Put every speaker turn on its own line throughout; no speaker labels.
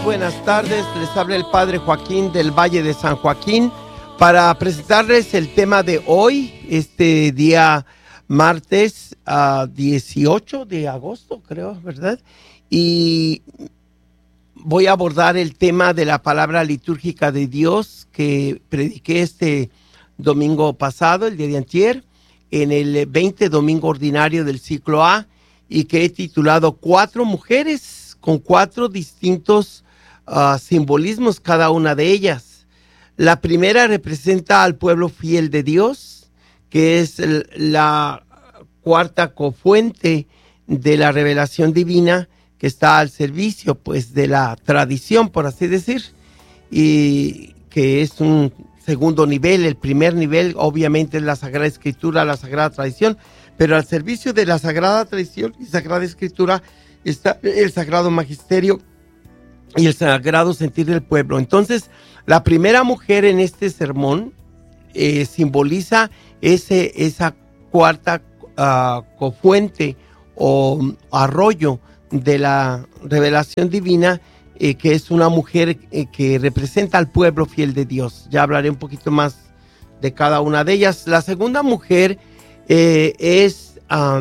buenas tardes. Les habla el Padre Joaquín del Valle de San Joaquín para presentarles el tema de hoy, este día martes 18 de agosto, creo, ¿verdad? Y voy a abordar el tema de la palabra litúrgica de Dios que prediqué este domingo pasado, el día de antier, en el 20 domingo ordinario del ciclo A, y que he titulado 4 mujeres con 4 distintos simbolismos cada una de ellas. La primera representa al pueblo fiel de Dios, que es la cuarta cofuente de la revelación divina, que está al servicio pues de la tradición, por así decir, y que es un segundo nivel. El primer nivel obviamente es la Sagrada Escritura, la Sagrada Tradición, pero al servicio de la Sagrada Tradición y Sagrada Escritura está el Sagrado Magisterio y el Sagrado Sentir del pueblo. Entonces, la primera mujer en este sermón simboliza esa cuarta cofuente o arroyo de la revelación divina, que es una mujer que representa al pueblo fiel de Dios. Ya hablaré un poquito más de cada una de ellas. La segunda mujer es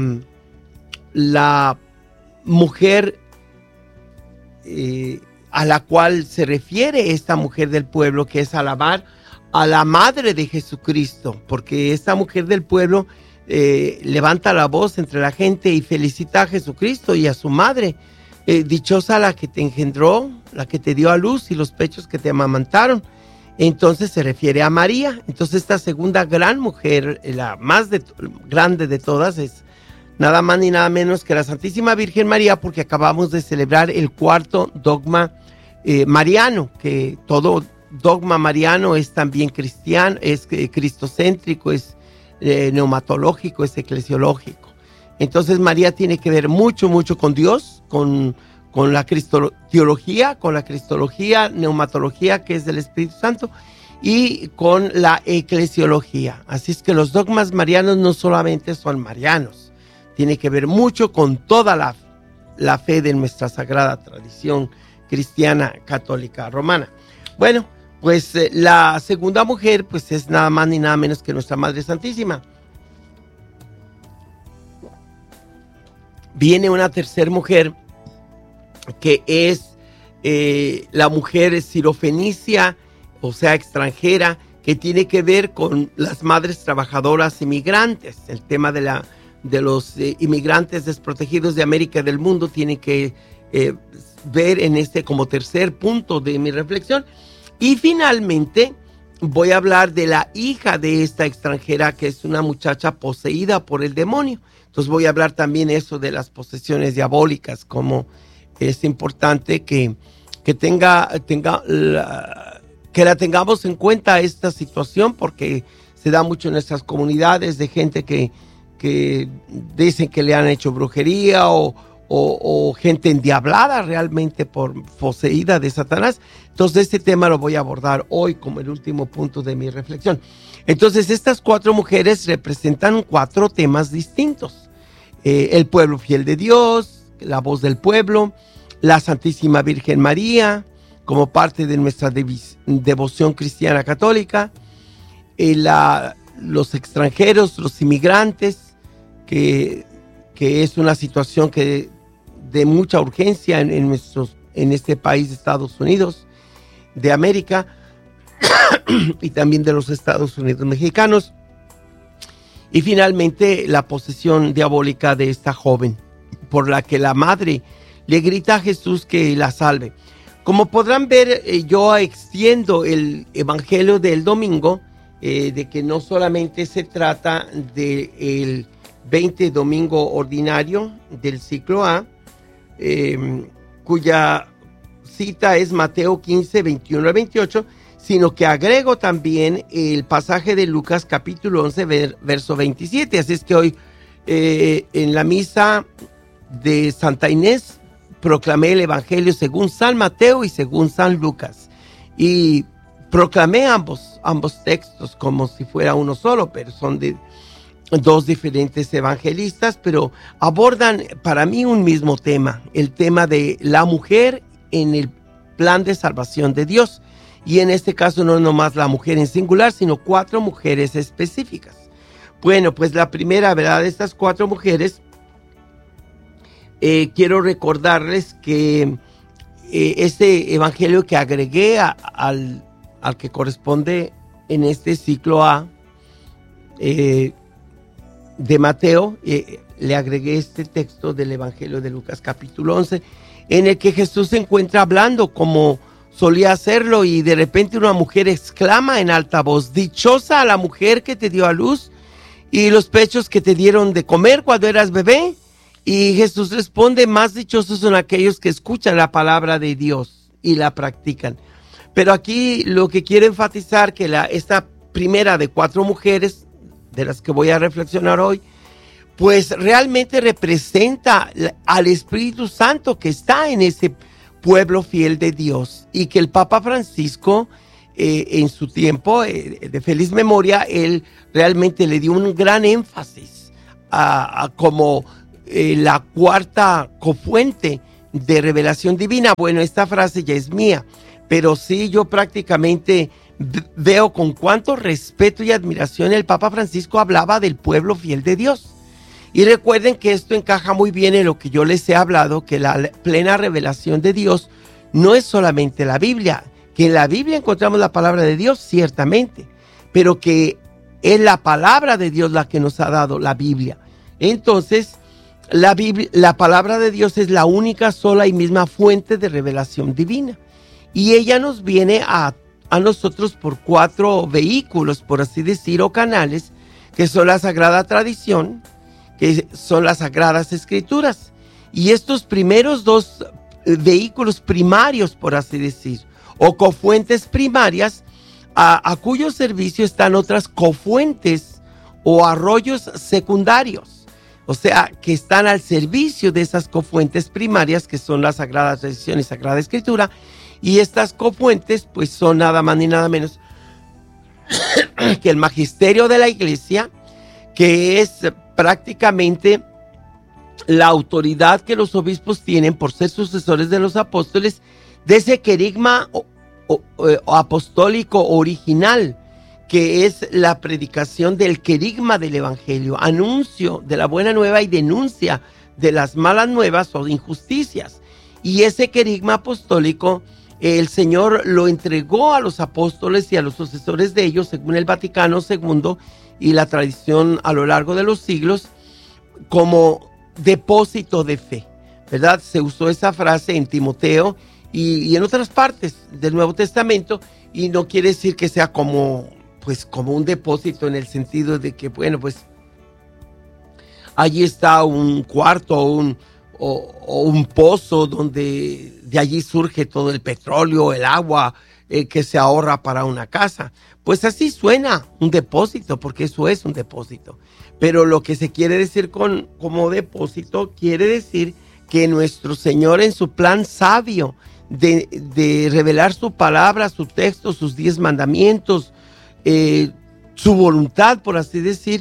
la mujer a la cual se refiere esta mujer del pueblo, que es alabar a la madre de Jesucristo, porque esta mujer del pueblo levanta la voz entre la gente y felicita a Jesucristo y a su madre. Dichosa la que te engendró, la que te dio a luz y los pechos que te amamantaron. Entonces se refiere a María. Entonces esta segunda gran mujer, la más grande de todas, es nada más ni nada menos que la Santísima Virgen María, porque acabamos de celebrar el cuarto dogma mariano, que todo dogma mariano es también cristiano, es cristocéntrico, es neumatológico, es eclesiológico. Entonces María tiene que ver mucho con Dios, con la cristoteología, con la cristología, neumatología, que es del Espíritu Santo, y con la eclesiología. Así es que los dogmas marianos no solamente son marianos, tiene que ver mucho con toda la fe de nuestra sagrada tradición cristiana, católica, romana. Bueno, pues la segunda mujer pues es nada más ni nada menos que nuestra Madre Santísima. Viene una tercera mujer, que es la mujer sirofenicia, o sea, extranjera, que tiene que ver con las madres trabajadoras inmigrantes. El tema de los inmigrantes desprotegidos de América y del mundo tiene que ver en este como tercer punto de mi reflexión. Y finalmente voy a hablar de la hija de esta extranjera, que es una muchacha poseída por el demonio. Entonces voy a hablar también eso de las posesiones diabólicas, como es importante que la tengamos en cuenta esta situación, porque se da mucho en nuestras comunidades de gente que dicen que le han hecho brujería o gente endiablada realmente poseída de Satanás. Entonces este tema lo voy a abordar hoy como el último punto de mi reflexión. Entonces estas 4 mujeres representan 4 temas distintos. El pueblo fiel de Dios, la voz del pueblo, la Santísima Virgen María, como parte de nuestra devoción cristiana católica, los extranjeros, los inmigrantes, que es una situación de mucha urgencia en este país de Estados Unidos de América y también de los Estados Unidos mexicanos. Y finalmente la posesión diabólica de esta joven, por la que la madre le grita a Jesús que la salve. Como podrán ver, yo extiendo el evangelio del domingo, de que no solamente se trata del 20 domingo ordinario del ciclo A, cuya cita es Mateo 15, 21 a 28, sino que agrego también el pasaje de Lucas capítulo 11, verso 27. Así es que hoy en la misa de Santa Inés proclamé el evangelio según San Mateo y según San Lucas. Y proclamé ambos textos como si fuera uno solo, pero son de 2 diferentes evangelistas, pero abordan para mí un mismo tema, el tema de la mujer en plan de salvación de Dios. Y en este caso no nomás la mujer en singular, sino 4 mujeres específicas. Bueno, pues la primera, ¿verdad? De estas 4 mujeres, quiero recordarles que este evangelio que agregué al que corresponde en este ciclo A de Mateo, le agregué este texto del evangelio de Lucas capítulo 11, en el que Jesús se encuentra hablando como solía hacerlo, y de repente una mujer exclama en alta voz: dichosa la mujer que te dio a luz y los pechos que te dieron de comer cuando eras bebé. Y Jesús responde: más dichosos son aquellos que escuchan la palabra de Dios y la practican. Pero aquí lo que quiero enfatizar, que esta primera de 4 mujeres de las que voy a reflexionar hoy, pues realmente representa al Espíritu Santo que está en ese pueblo fiel de Dios, y que el Papa Francisco en su tiempo de feliz memoria, él realmente le dio un gran énfasis a como la 4ª cofuente de revelación divina. Bueno, esta frase ya es mía, pero sí, yo prácticamente veo con cuánto respeto y admiración el Papa Francisco hablaba del pueblo fiel de Dios. Y recuerden que esto encaja muy bien en lo que yo les he hablado, que la plena revelación de Dios no es solamente la Biblia, que en la Biblia encontramos la palabra de Dios, ciertamente, pero que es la palabra de Dios la que nos ha dado la Biblia. Entonces, la palabra de Dios es la única, sola y misma fuente de revelación divina. Y ella nos viene a nosotros por 4 vehículos, por así decir, o canales, que son la Sagrada Tradición, que son las Sagradas Escrituras. Y estos primeros 2 vehículos primarios, por así decir, o cofuentes primarias, a cuyo servicio están otras cofuentes o arroyos secundarios, o sea, que están al servicio de esas cofuentes primarias, que son la Sagrada Tradición y Sagrada Escritura. Y estas cofuentes pues son nada más ni nada menos que el magisterio de la Iglesia, que es prácticamente la autoridad que los obispos tienen por ser sucesores de los apóstoles, de ese querigma apostólico original, que es la predicación del querigma del evangelio, anuncio de la buena nueva y denuncia de las malas nuevas o injusticias. Y ese querigma apostólico, el Señor lo entregó a los apóstoles y a los sucesores de ellos, según el Vaticano II y la tradición a lo largo de los siglos, como depósito de fe, ¿verdad? Se usó esa frase en Timoteo y en otras partes del Nuevo Testamento, y no quiere decir que sea como un depósito en el sentido de que, bueno, pues allí está un cuarto o un pozo donde de allí surge todo el petróleo, el agua que se ahorra para una casa. Pues así suena un depósito, porque eso es un depósito. Pero lo que se quiere decir como depósito, quiere decir que nuestro Señor, en su plan sabio de revelar su palabra, su texto, sus 10 mandamientos, su voluntad, por así decir,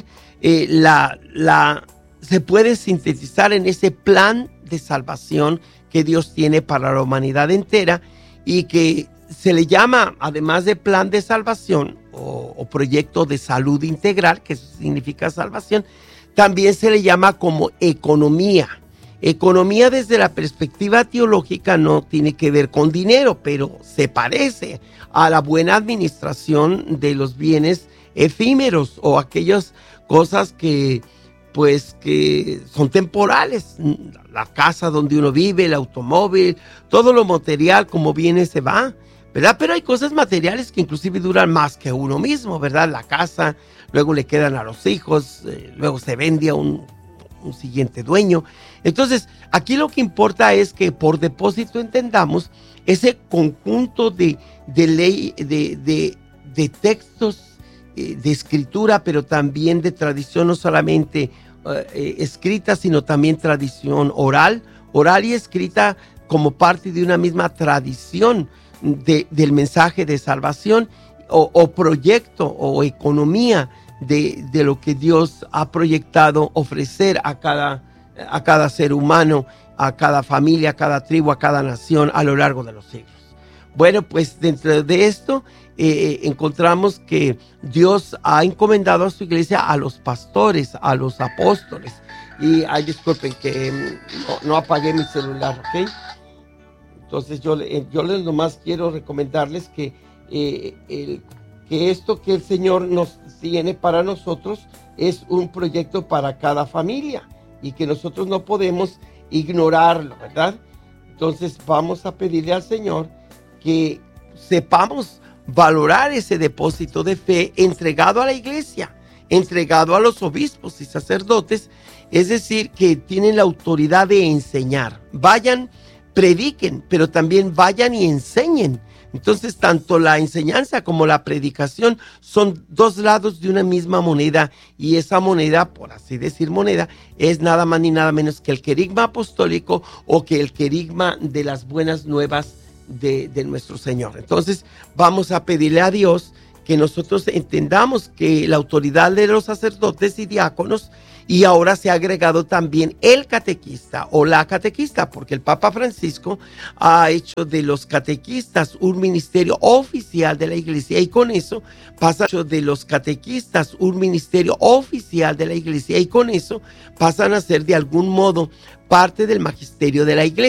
se puede sintetizar en ese plan de salvación que Dios tiene para la humanidad entera, y que se le llama, además de plan de salvación o proyecto de salud integral, que eso significa salvación, también se le llama como economía. Economía, desde la perspectiva teológica, no tiene que ver con dinero, pero se parece a la buena administración de los bienes efímeros o aquellas cosas que son temporales. La casa donde uno vive, el automóvil, todo lo material como viene se va, ¿verdad? Pero hay cosas materiales que inclusive duran más que uno mismo, ¿verdad? La casa, luego le quedan a los hijos, luego se vende a un siguiente dueño. Entonces, aquí lo que importa es que por depósito entendamos ese conjunto de ley, de textos, de escritura, pero también de tradición, no solamente escrita, sino también tradición oral y escrita, como parte de una misma tradición del mensaje de salvación, o proyecto o economía de lo que Dios ha proyectado ofrecer a cada ser humano, a cada familia, a cada tribu, a cada nación a lo largo de los siglos. Bueno, pues dentro de esto encontramos que Dios ha encomendado a su iglesia a los pastores, a los apóstoles. Y ay, disculpen que no apagué mi celular, ¿ok? Entonces yo les nomás quiero recomendarles que, que esto que el Señor nos tiene para nosotros es un proyecto para cada familia y que nosotros no podemos ignorarlo, ¿verdad? Entonces vamos a pedirle al Señor que sepamos valorar ese depósito de fe entregado a la iglesia, entregado a los obispos y sacerdotes, es decir, que tienen la autoridad de enseñar. Vayan, prediquen, pero también vayan y enseñen. Entonces, tanto la enseñanza como la predicación son dos lados de una misma moneda, y esa moneda, por así decir moneda, es nada más ni nada menos que el querigma apostólico o que el querigma de las buenas nuevas de nuestro Señor. Entonces, vamos a pedirle a Dios que nosotros entendamos que la autoridad de los sacerdotes y diáconos, y ahora se ha agregado también el catequista o la catequista, porque el Papa Francisco ha hecho de los catequistas un ministerio oficial de la iglesia, y con eso pasan a ser de algún modo parte del magisterio de la iglesia.